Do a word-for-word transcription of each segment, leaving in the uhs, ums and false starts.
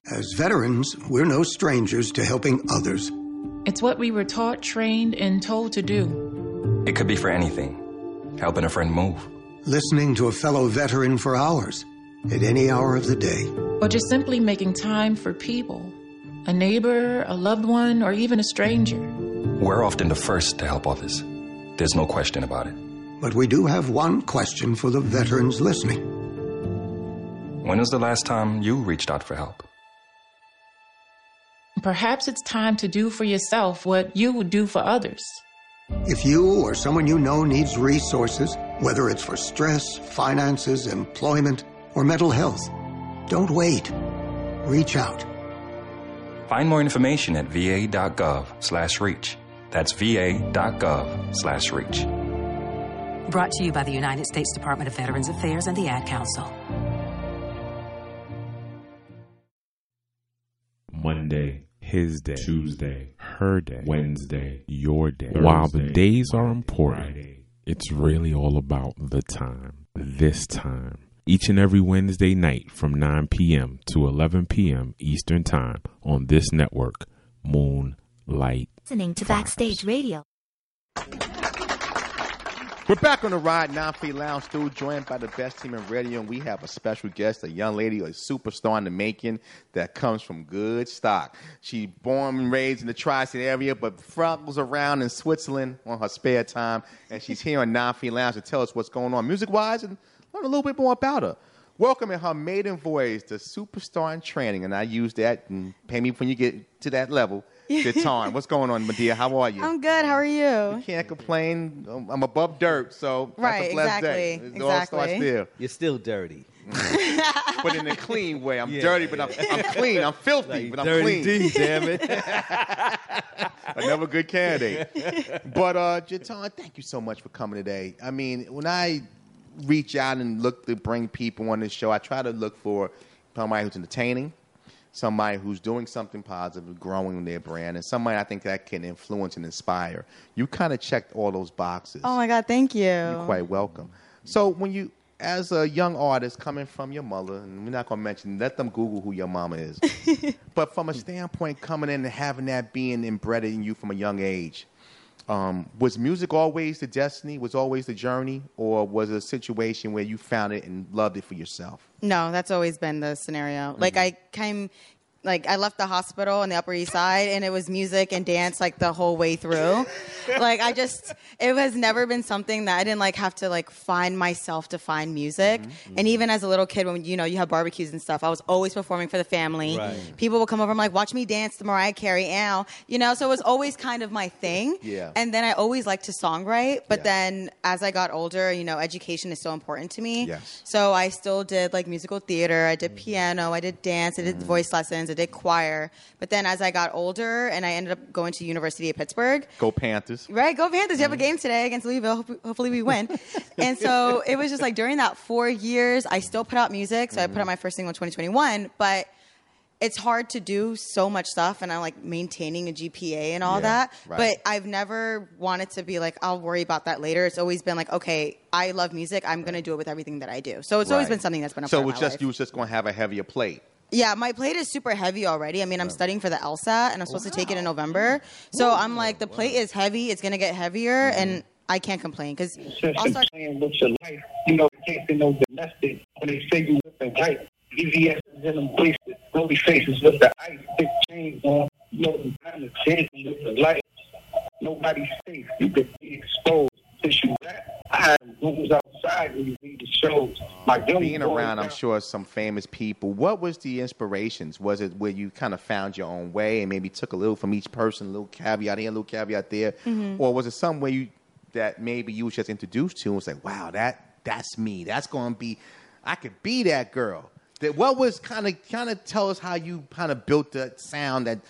As veterans, we're no strangers to helping others. It's what we were taught, trained, and told to do. It could be for anything. Helping a friend move. Listening to a fellow veteran for hours, at any hour of the day. Or just simply making time for people. A neighbor, a loved one, or even a stranger. We're often the first to help others. There's no question about it. But we do have one question for the veterans listening. When was the last time you reached out for help? Perhaps it's time to do for yourself what you would do for others. If you or someone you know needs resources, whether it's for stress, finances, employment, or mental health, don't wait. Reach out. Find more information at va.gov slash reach. That's va.gov slash reach. Brought to you by the United States Department of Veterans Affairs and the Ad Council. Monday, his day. Tuesday, her day. Wednesday, your day. Thursday, while the days are important, Friday. It's really all about the time. This time. Each and every Wednesday night from nine p.m. to eleven p.m. Eastern Time on this network, Moonlight. Listening to Backstage Radio. We're back on the Ride nine Feet Lounge, still joined by the best team in radio, and we have a special guest, a young lady, a superstar in the making that comes from good stock. She born and raised in the tri-state area, but travels around in Switzerland on her spare time, and she's here on nine Feet Lounge to tell us what's going on music-wise and learn a little bit more about her. Welcome in her maiden voice, the superstar in training, and I use that, and pay me when you get to that level. Jatan, what's going on, Medea? How are you? I'm good. How are you? You can't complain. I'm above dirt, so that's right, a blessed exactly, day. It exactly. all starts there. You're still dirty. But in a clean way. I'm yeah, dirty, but I'm, I'm clean. I'm filthy, like but I'm dirty clean. D, damn it. Another good candidate. But, uh, Jatan, thank you so much for coming today. I mean, when I reach out and look to bring people on this show, I try to look for somebody who's entertaining, somebody who's doing something positive, growing their brand, and somebody I think that can influence and inspire. You kind of checked all those boxes. Oh, my God. Thank you. You're quite welcome. So when you, as a young artist coming from your mother, and we're not going to mention, let them Google who your mama is. But from a standpoint coming in and having that being inbred in you from a young age, um, was music always the destiny, was always the journey, or was it a situation where you found it and loved it for yourself? No, that's always been the scenario. Mm-hmm. Like, I came... Like, I left the hospital on the Upper East Side, and it was music and dance, like, the whole way through. Like, I just, it has never been something that I didn't, like, have to, like, find myself to find music. Mm-hmm. And even as a little kid, when, you know, you have barbecues and stuff, I was always performing for the family. Right. People would come over, I'm like, watch me dance to Mariah Carey, ow. You know, so it was always kind of my thing. Yeah. And then I always liked to songwrite. But yeah. then as I got older, you know, education is so important to me. Yes. So I still did, like, musical theater. I did mm-hmm. piano. I did dance. I did mm-hmm. voice lessons. I did choir. But then as I got older and I ended up going to University of Pittsburgh. Go Panthers. Right, go Panthers. You have a game today against Louisville. Hope, hopefully we win. And so it was just like during that four years, I still put out music. So mm-hmm. I put out my first single in twenty twenty-one. But it's hard to do so much stuff, and I'm like maintaining a G P A and all yeah, that. Right. But I've never wanted to be like, I'll worry about that later. It's always been like, okay, I love music. I'm going to do it with everything that I do. So it's right. always been something that's been a so part it was of my just life. you was just going to have a heavier plate. Yeah, my plate is super heavy already. I mean, I'm studying for the LSAT, and I'm supposed wow. to take it in November. So Ooh, I'm like, the plate wow. is heavy. It's going to get heavier, mm-hmm. and I can't complain. Because I'll start playing with your life. You know, it can't be no domestic. When they say you whipping white, E V S is in them places. Goldie faces with the ice, big chains on. You know, the kind of dancing with the light. Nobody's safe. You could be exposed. You I had rooms outside when you read the shows. My Being around, I'm sure, some famous people. What was the inspirations? Was it where you kind of found your own way and maybe took a little from each person, a little caveat here, a little caveat there? Mm-hmm. Or was it some way you, that maybe you was just introduced to and was like, wow, that that's me. That's going to be, I could be that girl. That what was kind of, kind of tell us how you kind of built the sound that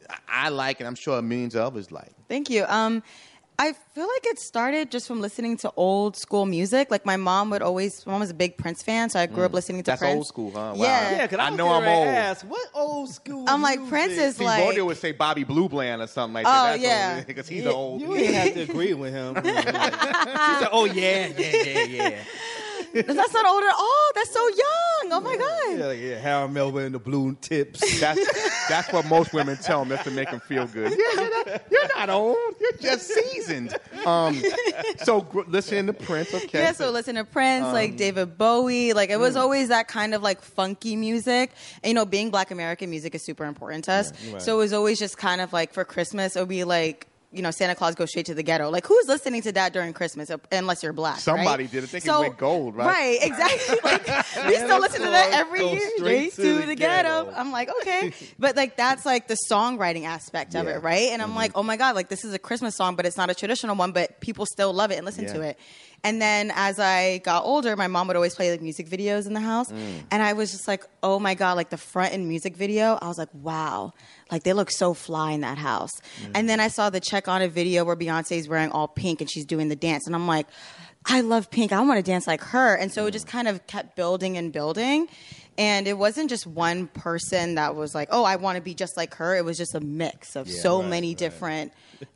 I like and I'm sure millions of others like. Thank you. Um, I feel like it started just from listening to old school music. Like my mom would always, my mom was a big Prince fan, so I grew mm. up listening to That's Prince. That's old school, huh? Wow. Yeah, yeah cause I, I know I'm old. Ask, what old school I'm like, music? Prince is See, like... Bordy would say Bobby Blue Bland or something like oh, that. That's yeah. Because he's yeah, old. You didn't have to agree with him. She said, oh, yeah, yeah, yeah, yeah. That's not old at all. That's so young. Oh, my God. Yeah, like, yeah, Harold Melvin and the blue tips. That's, that's what most women tell them, just to make them feel good. Yeah, you're not, you're not old. You're just seasoned. Um, so gr- listening to Prince, okay. Yeah, so listen to Prince, Um, like David Bowie. Like, it was mm. always that kind of, like, funky music. And, you know, being Black American music is super important to us. Yeah, right. So it was always just kind of, like, for Christmas, it would be, like, you know, Santa Claus goes straight to the ghetto. Like, who's listening to that during Christmas, unless you're Black, Somebody right? did it. Think so, it went gold, right? Right, exactly. Like, we still listen to that every Go year. straight Straight to, to the the ghetto. ghetto. I'm like, okay. But, like, that's, like, the songwriting aspect of Yeah. it, right? And I'm like, oh, my God, like, this is a Christmas song, but it's not a traditional one, but people still love it and listen Yeah. to it. And then as I got older, my mom would always play like music videos in the house. Mm. And I was just like, oh my God, like the front end music video. I was like, wow, like they look so fly in that house. Mm. And then I saw the Check On It video where Beyonce's wearing all pink and she's doing the dance. And I'm like, I love pink. I want to dance like her. And so it just kind of kept building and building. And it wasn't just one person that was like, oh, I want to be just like her. It was just a mix of Yeah, so right, many right. different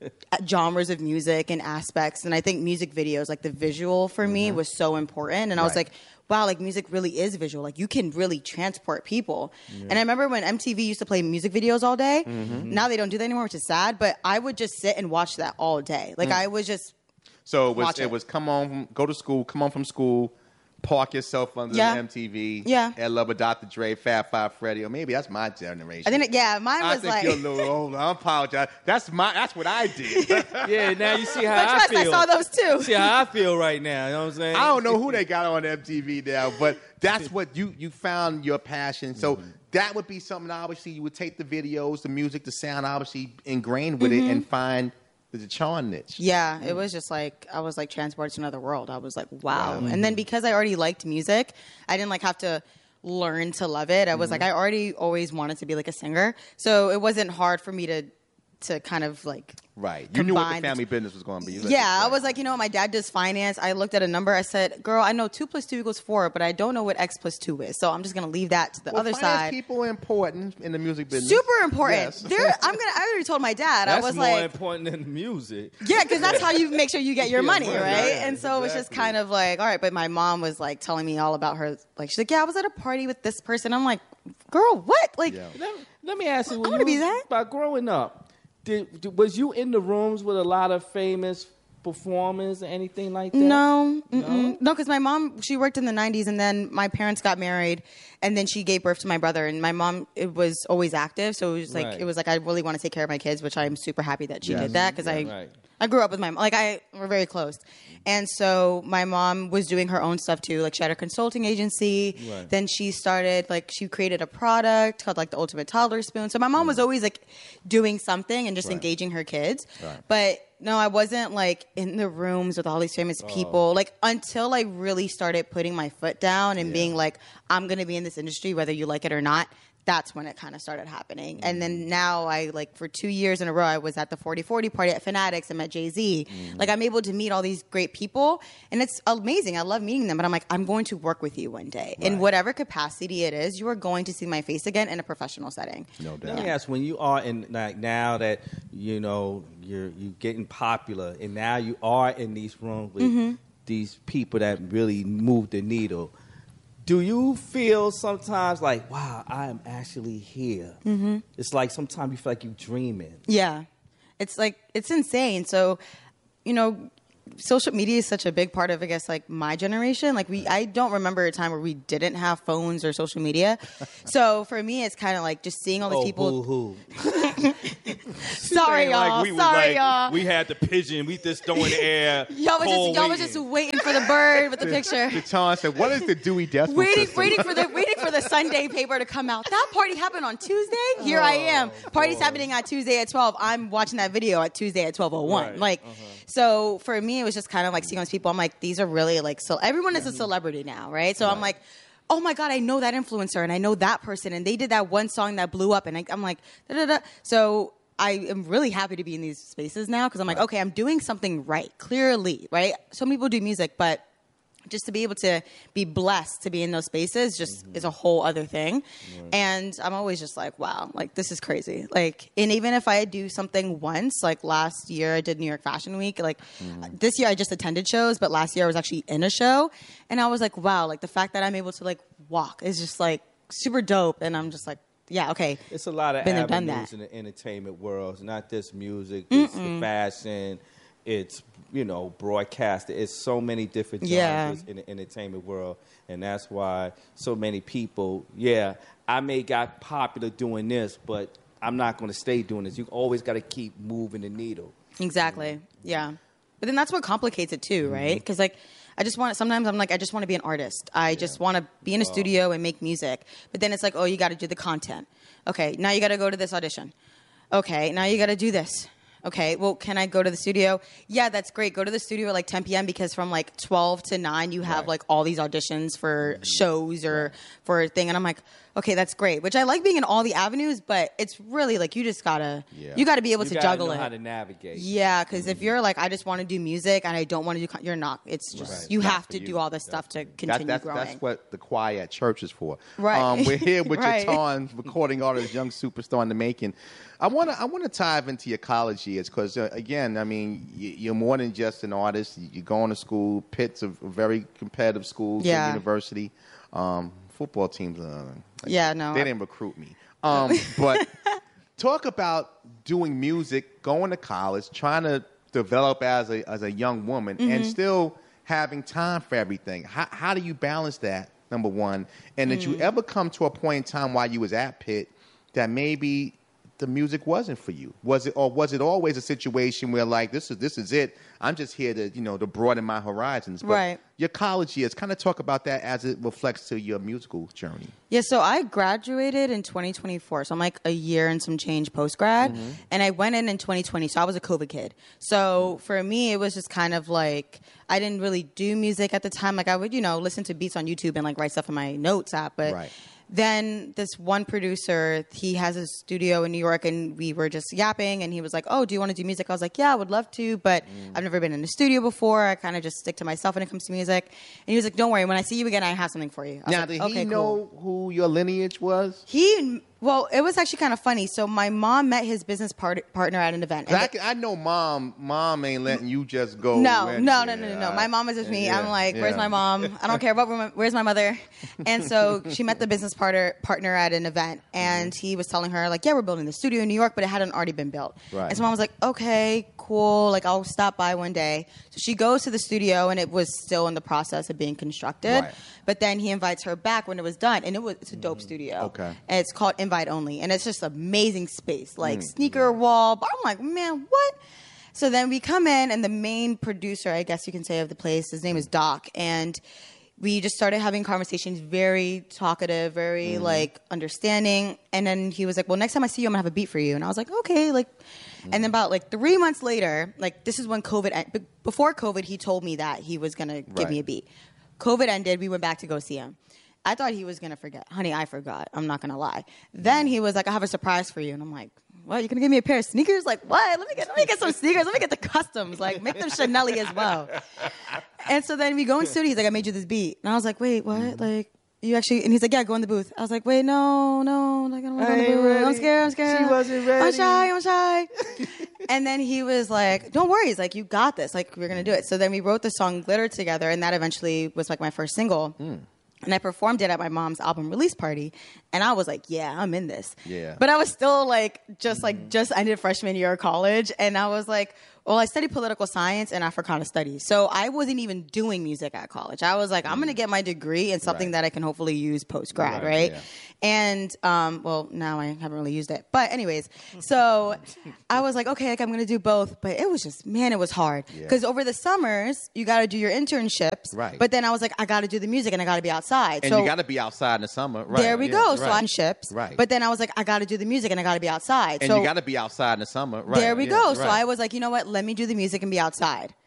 genres of music and aspects. And I think music videos, like the visual for me was so important. And I was Right. like, wow, like music really is visual. Like you can really transport people. And I remember when M T V used to play music videos all day. Now they don't do that anymore, which is sad. But I would just sit and watch that all day. Like I was just, So it was, Watch it it. was come on, from, go to school, come on from school, park yourself under Yeah. the M T V. Yeah. Ed Lover, Doctor Dre, Fab Five Freddy, or maybe that's my generation. I think, it- yeah, mine I was think like, you're a little older. I apologize. That's my. That's what I did. Yeah, now you see how but I trust, I feel. saw those too. See how I feel right now. You know what I'm saying? I don't know who they got on M T V now, but that's what you you found your passion. So Mm-hmm. that would be something. Obviously, you would take the videos, the music, the sound, obviously ingrained with it, Mm-hmm. and find the charm niche. Yeah, it was just like I was like transported to another world. I was like, wow. Wow. And then because I already liked music, I didn't like have to learn to love it. I was like, I already always wanted to be like a singer, so it wasn't hard for me to to kind of like Right. You knew what the combine family business was going to be. You let yeah, it- I was like, you know, my dad does finance. I looked at a number. I said, girl, I know two plus two equals four, but I don't know what X plus two is. So I'm just going to leave that to the Well, other finance side. people are important in the music business. Super important. Yes. There, I'm gonna. I already told my dad. That's I was more like, important than the music. yeah, because that's how you make sure you get your Yeah, money, right, right? right, And so it was just exactly. kind of like, all right. But my mom was like telling me all about her. Like she's like, yeah, I was at a party with this person. I'm like, girl, what? Like, Yeah. Let, let me ask you, when I wanna you be was- that. by growing up, did, did- was you in the rooms with a lot of famous performers or anything like that? no, mm-mm. no, because my mom, she worked in the nineties, and then my parents got married, and then she gave birth to my brother. And my mom, it was always active, so it was like Right. it was like I really want to take care of my kids, which I'm super happy that she Yes. did that because I. Right. I grew up with my mom. Like, I we're very close. And so my mom was doing her own stuff, too. Like, she had a consulting agency. Right. Then she started, like, she created a product called, like, the Ultimate Toddler Spoon. So my mom was always, like, doing something and just Right. engaging her kids. Right. But, no, I wasn't, like, in the rooms with all these famous people. Like, until I really started putting my foot down and being like, I'm going to be in this industry, whether you like it or not. That's when it kind of started happening. And then now I, like, for two years in a row, I was at the forty forty party at Fanatics. I met Jay-Z. Like, I'm able to meet all these great people. And it's amazing. I love meeting them. But I'm like, I'm going to work with you one day. In whatever capacity it is, you are going to see my face again in a professional setting. No doubt. Let me ask, when you are in, like, now that, you know, you're you getting popular, and now you are in these rooms with Mm-hmm. these people that really move the needle, do you feel sometimes like, wow, I am actually here? Mm-hmm. It's like sometimes you feel like you're dreaming. Yeah. It's like, it's insane. So, you know, social media is such a big part of, I guess, like my generation. Like we, I don't remember a time where we didn't have phones or social media. So for me, it's kind of like just seeing all these Oh, people. boo-hoo. Sorry, Saying y'all. like we was Sorry, like, y'all. we had the pigeon, we just throw in the air. Y'all was cold just, y'all was waiting. just waiting for the bird with the picture. John said, "What is the Dewey Decimal Waiting, System?" waiting for the waiting for the Sunday paper to come out. That party happened on Tuesday. Here I am. Party's happening on Tuesday at twelve. I'm watching that video at Tuesday at twelve oh one. Right. Like, so for me, it was just kind of like seeing those people. I'm like, these are really like, so everyone is a celebrity now, right? So I'm like, oh my God, I know that influencer and I know that person and they did that one song that blew up and I, I'm like, da da da. So I am really happy to be in these spaces now because I'm like, okay, I'm doing something right, clearly, right? Some people do music, but just to be able to be blessed to be in those spaces just mm-hmm. is a whole other thing. Right. And I'm always just like, wow, like this is crazy. Like, and even if I do something once, like last year I did New York Fashion Week, like mm-hmm. this year I just attended shows, but last year I was actually in a show and I was like, wow, like the fact that I'm able to like walk is just like super dope. And I'm just like, yeah, okay. It's a lot of Been avenues done that. in the entertainment world. It's not just music, it's Mm-mm. the fashion, it's, you know, broadcasting. It's so many different genres yeah. in the entertainment world. And that's why so many people, yeah, I may got popular doing this, but I'm not going to stay doing this. You always got to keep moving the needle. Exactly. Yeah. But then that's what complicates it too, right? Because like, I just want, sometimes I'm like, I just want to be an artist. I yeah. just want to be in a studio and make music. But then it's like, oh, you got to do the content. Okay, now you got to go to this audition. Okay, now you got to do this. Okay, well, can I go to the studio? Yeah, that's great. Go to the studio at like ten p.m. because from like twelve to nine, you have right. like all these auditions for mm-hmm. shows or right. for a thing. And I'm like, okay, that's great. Which I like being in all the avenues, but it's really like you just gotta, yeah. you gotta be able you to gotta juggle know it. How to navigate. Yeah, because mm-hmm. if you're like, I just want to do music and I don't want to do, con- you're not. It's just right. you not have to you. do all this that's, stuff to continue that, that's, growing. That's what the choir at church is for. Right. Um, we're here with right. Jatan, recording artist, young superstar in the making. I want to I want to dive into your college years because, uh, again, I mean, you, you're more than just an artist. You're going to school. Pitt's a, a very competitive school, yeah. good university. Um, football teams, uh, yeah, no. They didn't recruit me. Um, but talk about doing music, going to college, trying to develop as a as a young woman, mm-hmm. and still having time for everything. How, how do you balance that, number one? And mm. did you ever come to a point in time while you was at Pitt that maybe the music wasn't for you? Was it, or was it always a situation where like this is this is it? I'm just here to you know to broaden my horizons. But right. Your college years, kind of talk about that as it reflects to your musical journey. Yeah, so I graduated in twenty twenty-four, so I'm like a year and some change post grad, mm-hmm. and I went in in twenty twenty. So I was a COVID kid. So for me, it was just kind of like I didn't really do music at the time. Like I would you know listen to beats on YouTube and like write stuff in my notes app, but. Right. Then this one producer, he has a studio in New York, and we were just yapping, and he was like, oh, do you want to do music? I was like, yeah, I would love to, but mm. I've never been in a studio before. I kind of just stick to myself when it comes to music. And he was like, don't worry, when I see you again, I have something for you. I now, like, did okay, he know cool. who your lineage was? He... Well, it was actually kind of funny. So my mom met his business part- partner at an event. I, I know mom Mom ain't letting you just go. No, no, no, no, no, no. My mom is with me. Yeah, I'm like, yeah. where's my mom? I don't care. What, where's my mother? And so she met the business partner partner at an event. And mm-hmm. he was telling her, like, yeah, we're building the studio in New York, but it hadn't already been built. Right. And so mom was like, okay, cool. Like, I'll stop by one day. So she goes to the studio, and it was still in the process of being constructed. Right. But then he invites her back when it was done. And it was it's a dope mm-hmm. studio. Okay. And it's called Invite Only. And it's just amazing space, like mm. sneaker wall. But I'm like, man, what? So then we come in, and the main producer, I guess you can say, of the place, his name is Doc, and we just started having conversations, very talkative, very mm. like understanding. And then he was like, well, next time I see you, I'm gonna have a beat for you. And I was like, okay, like. Mm. And then about like three months later, like this is when COVID. En- before COVID, he told me that he was gonna give right. me a beat. COVID ended. We went back to go see him. I thought he was going to forget. Honey, I forgot. I'm not going to lie. Then he was like, I have a surprise for you. And I'm like, what? You're going to give me a pair of sneakers? Like, what? Let me get let me get some sneakers. Let me get the customs. Like, make them Chanel-y as well. And so then we go in studio. He's like, I made you this beat. And I was like, wait, what? Mm-hmm. Like, you actually... And he's like, yeah, go in the booth. I was like, wait, no, no. Like, I don't want to go in the booth. Ready. I'm scared. I'm scared. She wasn't ready. I'm shy. I'm shy. And then he was like, don't worry. He's like, you got this. Like, we're going to do it. So then we wrote the song Glitter together. And that eventually was like my first single. Mm. And I performed it at my mom's album release party. And I was like, yeah, I'm in this. Yeah. But I was still like, just like, just ended freshman year of college. And I was like, well, I studied political science and Africana studies. So I wasn't even doing music at college. I was like, I'm going to get my degree in something right. that I can hopefully use post-grad, right? right? Yeah. And, um, well, now I haven't really used it. But anyways, so I was like, okay, like I'm going to do both. But it was just, man, it was hard. Because yeah. over the summers, you got to do your internships. Right. But then I was like, I got to do the music and I got to be outside. And so you got to be outside in the summer. Right. There we yeah. go. Right. So I'm ships. Right. But then I was like, I got to do the music and I got to be outside. And so you got to be outside in the summer. Right. There we yeah. go. Right. So I was like, you know what? Let me do the music and be outside.